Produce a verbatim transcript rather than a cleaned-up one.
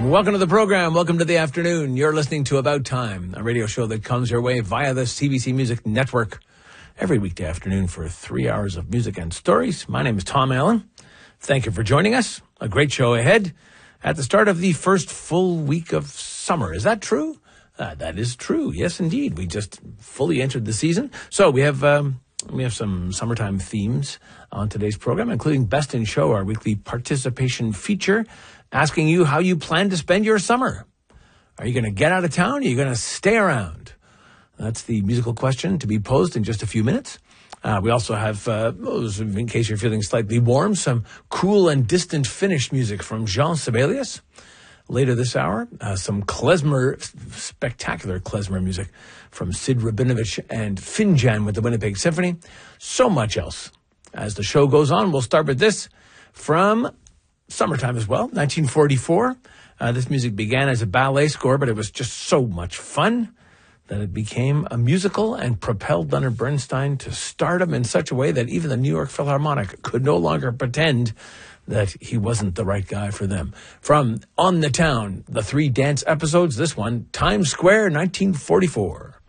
Welcome to the program. Welcome to the afternoon. You're listening to About Time, a radio show that comes your way via the C B C Music Network every weekday afternoon for three hours of music and stories. My name is Tom Allen. Thank you for joining us. A great show ahead at the start of the first full week of summer. Is that true? Uh, that is true. Yes, indeed. We just fully entered the season. So we have um, we have some summertime themes on today's program, including Best in Show, our weekly participation feature, asking you how you plan to spend your summer. Are you going to get out of town? Or are you going to stay around? That's the musical question to be posed in just a few minutes. Uh, we also have, uh, in case you're feeling slightly warm, some cool and distant Finnish music from Jean Sibelius. Later this hour, uh, some klezmer, spectacular klezmer music from Sid Rabinovich and Finjan with the Winnipeg Symphony. So much else. As the show goes on, we'll start with this from summertime as well, nineteen forty-four. Uh, this music began as a ballet score, but it was just so much fun that it became a musical and propelled Leonard Bernstein to stardom in such a way that even the New York Philharmonic could no longer pretend that he wasn't the right guy for them. From On the Town, the three dance episodes, this one, Times Square, nineteen forty-four.